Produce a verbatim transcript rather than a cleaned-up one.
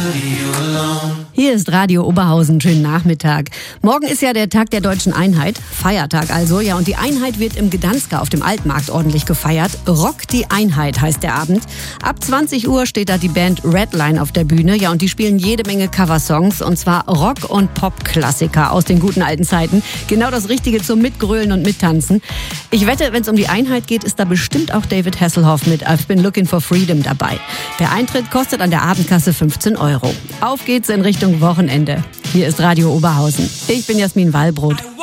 Hier ist Radio Oberhausen. Schönen Nachmittag. Morgen ist ja der Tag der Deutschen Einheit. Feiertag also. Ja, und die Einheit wird im Gdansker auf dem Altmarkt ordentlich gefeiert. Rock die Einheit heißt der Abend. Ab zwanzig Uhr steht da die Band Redline auf der Bühne. Ja, und die spielen jede Menge Coversongs. Und zwar Rock- und Pop-Klassiker aus den guten alten Zeiten. Genau das Richtige zum Mitgrölen und Mittanzen. Ich wette, wenn es um die Einheit geht, ist da bestimmt auch David Hasselhoff mit I've Been Looking for Freedom dabei. Der Eintritt kostet an der Abendkasse fünfzehn Euro. Auf geht's in Richtung Wochenende. Hier ist Radio Oberhausen. Ich bin Jasmin Wallbrot.